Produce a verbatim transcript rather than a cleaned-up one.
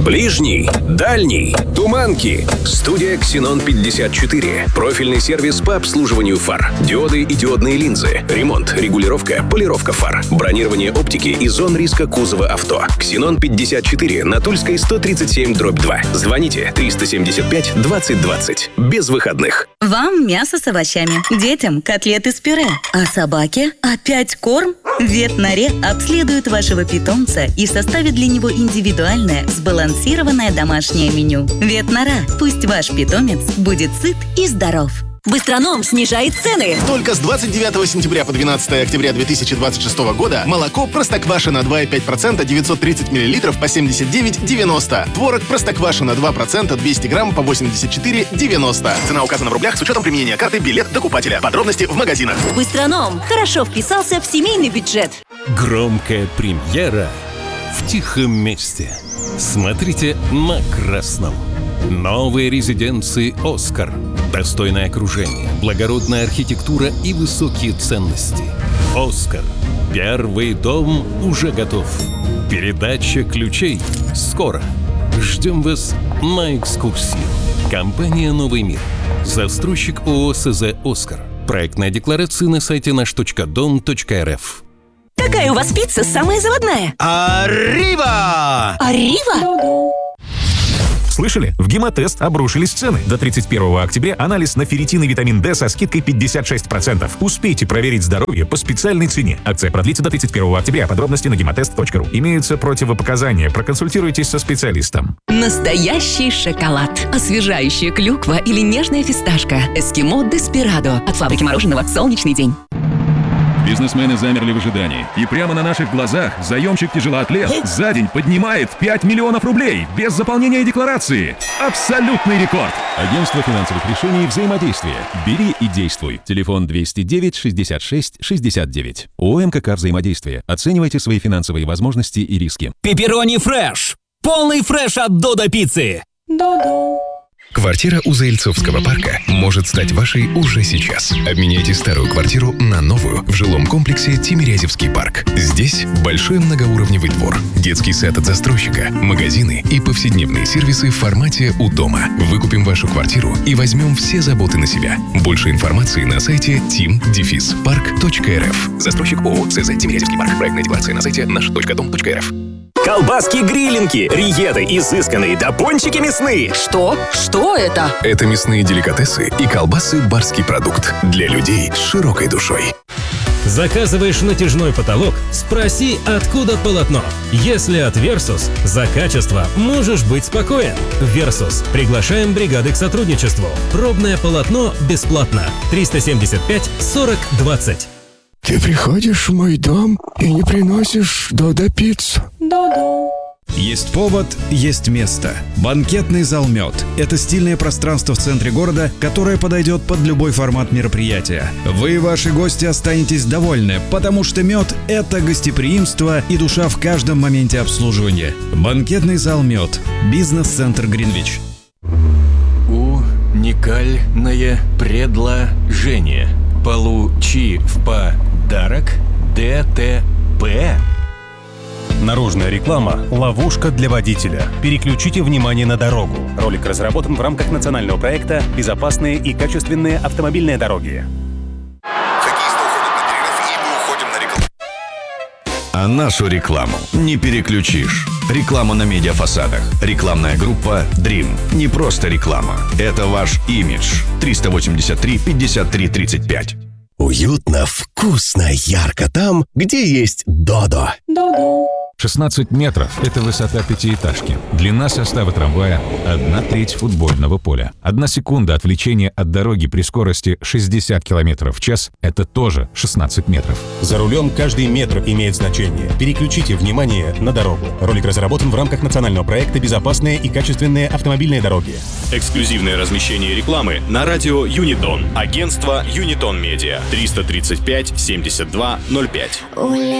Ближний, дальний, туманки. Студия Ксенон пятьдесят четыре. Профильный сервис по обслуживанию фар. Диоды и диодные линзы. Ремонт, регулировка, полировка фар. Бронирование оптики и зон риска кузова авто. Ксенон пятьдесят четыре на Тульской сто тридцать семь дробь два. Звоните триста семьдесят пять двадцать двадцать. Без выходных. Вам мясо с овощами. Детям котлеты с пюре. А собаке опять корм? Ветнаре обследует вашего питомца и составит для него индивидуальное, сбалансированное домашнее меню. Ветнора. Пусть ваш питомец будет сыт и здоров. Быстроном снижает цены. Только с двадцать девятого сентября по двенадцатое октября две тысячи двадцать шестого года молоко Простоквашино два и пять процента девятьсот тридцать миллилитров по семьдесят девять девяносто. Творог Простоквашино два процента двести грамм по восемьдесят четыре девяносто. Цена указана в рублях с учетом применения карты «Билет докупателя». Подробности в магазинах. Быстроном хорошо вписался в семейный бюджет. Громкая премьера в тихом месте. Смотрите на красном. Новые резиденции «Оскар». Достойное окружение, благородная архитектура и высокие ценности. «Оскар». Первый дом уже готов. Передача ключей скоро. Ждем вас на экскурсии. Компания «Новый мир». Застройщик ООО СЗ «Оскар». Проектная декларация на сайте наш точка дом точка рф. Какая у вас пицца самая заводная? Arriva! Arriva? Слышали? В Гемотест обрушились цены. До тридцать первого октября анализ на ферритин и витамин D со скидкой пятьдесят шесть процентов. Успейте проверить здоровье по специальной цене. Акция продлится до тридцать первого октября. Подробности на гемотест точка ру. Имеются противопоказания. Проконсультируйтесь со специалистом. Настоящий шоколад. Освежающая клюква или нежная фисташка. Эскимо Деспирадо. От фабрики мороженого «Солнечный день». Бизнесмены замерли в ожидании. И прямо на наших глазах заемщик-тяжелоатлет за день поднимает пять миллионов рублей без заполнения декларации. Абсолютный рекорд! Агентство финансовых решений «Взаимодействие». Бери и действуй. Телефон двести девять шестьдесят шесть шестьдесят девять. ООО «МКК Взаимодействие». Оценивайте свои финансовые возможности и риски. Пепперони фреш. Полный фреш от Додо Пиццы. Додо. Квартира у Заильцовского парка может стать вашей уже сейчас. Обменяйте старую квартиру на новую в жилом комплексе Тимирязевский парк. Здесь большой многоуровневый двор, детский сад от застройщика, магазины и повседневные сервисы в формате «У дома». Выкупим вашу квартиру и возьмем все заботы на себя. Больше информации на сайте тим парк точка эр эф. Застройщик ООО СЗ Тимирязевский парк. Проектная декларация на сайте наш точка дом точка эр эф. Колбаски-грилинки, риеты изысканные, да пончики мясные. Что? Что это? Это мясные деликатесы и колбасы «Барский продукт» для людей с широкой душой. Заказываешь натяжной потолок? Спроси, откуда полотно. Если от Versus, за качество можешь быть спокоен. Versus. Приглашаем бригады к сотрудничеству. Пробное полотно бесплатно. триста семьдесят пять сорок двадцать. Ты приходишь в мой дом и не приносишь Додо пиццу. Додо. Есть повод, есть место. Банкетный зал «Мед» — это стильное пространство в центре города, которое подойдет под любой формат мероприятия. Вы и ваши гости останетесь довольны, потому что «Мед» — это гостеприимство и душа в каждом моменте обслуживания. Банкетный зал «Мед». Бизнес-центр Гринвич. Уникальное предложение. Получи в подарок ДТП. Наружная реклама – ловушка для водителя. Переключите внимание на дорогу. Ролик разработан в рамках национального проекта «Безопасные и качественные автомобильные дороги». А нашу рекламу не переключишь. Реклама на медиафасадах. Рекламная группа Dream. Не просто реклама. Это ваш имидж. триста восемьдесят три пятьдесят три тридцать пять. Уютно, вкусно, ярко там, где есть Додо. Додо. шестнадцать метров – это высота пятиэтажки. Длина состава трамвая – одна треть футбольного поля. Одна секунда отвлечения от дороги при скорости шестьдесят километров в час – это тоже шестнадцать метров. За рулем каждый метр имеет значение. Переключите внимание на дорогу. Ролик разработан в рамках национального проекта «Безопасные и качественные автомобильные дороги». Эксклюзивное размещение рекламы на радио Юнитон. Агентство Юнитон Медиа. триста тридцать пять семьдесят два ноль пять.